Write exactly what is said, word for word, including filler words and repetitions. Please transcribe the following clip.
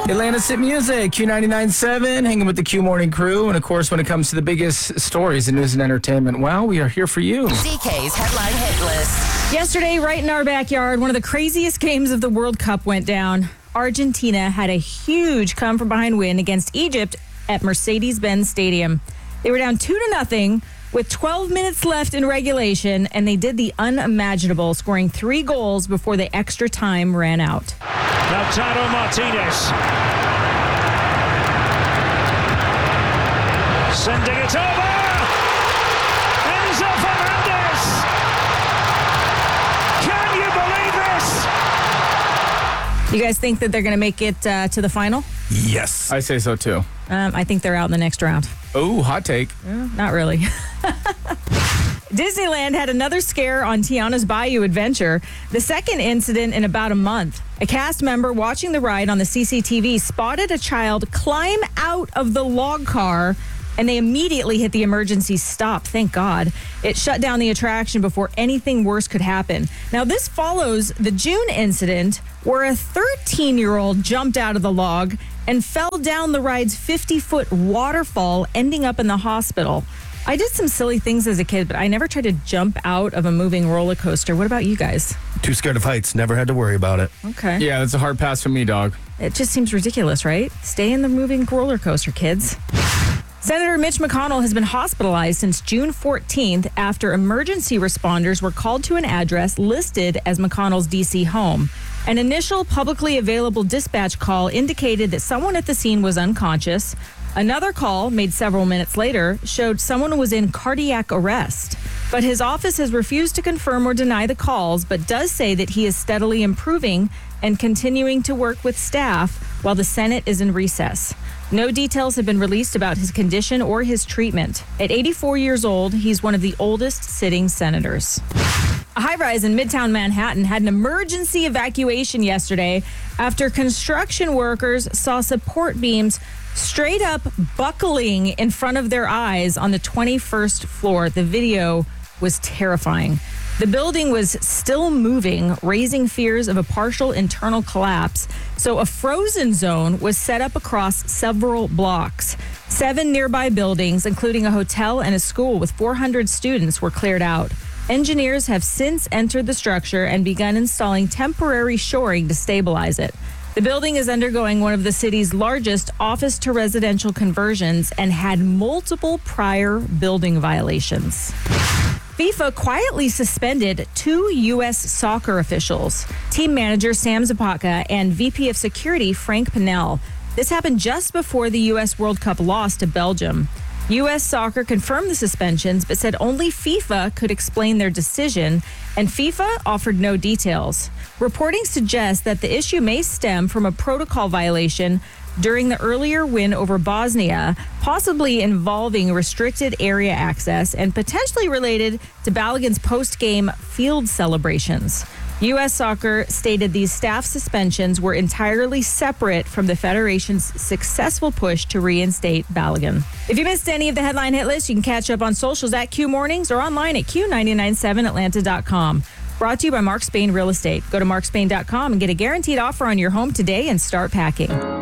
Atlanta's Hit Music, Q ninety-nine point seven, hanging with the Q Morning Crew. And, of course, when it comes to the biggest stories in news and entertainment, well, we are here for you. D K's Headline Hit List. Yesterday, right in our backyard, one of the craziest games of the World Cup went down. Argentina had a huge come-from-behind win against Egypt at Mercedes-Benz Stadium. They were down two to nothing with twelve minutes left in regulation, and they did the unimaginable, scoring three goals before the extra time ran out. Lautaro Martinez sending it over. Enzo Fernandez. Can you believe this? You guys think that they're going to make it uh, to the final? Yes. I say so, too. Um, I think they're out in the next round. Oh, hot take. Uh, not really. Disneyland had another scare on Tiana's Bayou Adventure, the second incident in about a month. A cast member watching the ride on the C C T V spotted a child climb out of the log car, and they immediately hit the emergency stop. Thank God. It shut down the attraction before anything worse could happen. Now, this follows the June incident where a thirteen-year-old jumped out of the log and fell down the ride's fifty-foot waterfall, ending up in the hospital. I did some silly things as a kid, but I never tried to jump out of a moving roller coaster. What about you guys? Too scared of heights. Never had to worry about it. Okay. Yeah, that's a hard pass for me, dog. It just seems ridiculous, right? Stay in the moving roller coaster, kids. Senator Mitch McConnell has been hospitalized since June fourteenth after emergency responders were called to an address listed as McConnell's D C home. An initial publicly available dispatch call indicated that someone at the scene was unconscious. Another call, made several minutes later, showed someone was in cardiac arrest. But his office has refused to confirm or deny the calls, but does say that he is steadily improving and continuing to work with staff while the Senate is in recess. No details have been released about his condition or his treatment. At eighty-four years old, he's one of the oldest sitting senators. A high-rise in Midtown Manhattan had an emergency evacuation yesterday after construction workers saw support beams straight up buckling in front of their eyes on the twenty-first floor. The video was terrifying. The building was still moving, raising fears of a partial internal collapse. So a frozen zone was set up across several blocks. Seven nearby buildings, including a hotel and a school with four hundred students, were cleared out. Engineers have since entered the structure and begun installing temporary shoring to stabilize it. The building is undergoing one of the city's largest office-to-residential conversions and had multiple prior building violations. FIFA quietly suspended two U S soccer officials, team manager Sam Zapatka and V P of security Frank Pinnell. This happened just before the U S World Cup loss to Belgium. U S Soccer confirmed the suspensions, but said only FIFA could explain their decision, and FIFA offered no details. Reporting suggests that the issue may stem from a protocol violation during the earlier win over Bosnia, possibly involving restricted area access and potentially related to Balogun's post-game field celebrations. U S Soccer stated these staff suspensions were entirely separate from the Federation's successful push to reinstate Balogun. If you missed any of the headline hit list, you can catch up on socials at Q Mornings or online at Q nine nine seven Atlanta dot com. Brought to you by Mark Spain Real Estate. Go to mark spain dot com and get a guaranteed offer on your home today and start packing.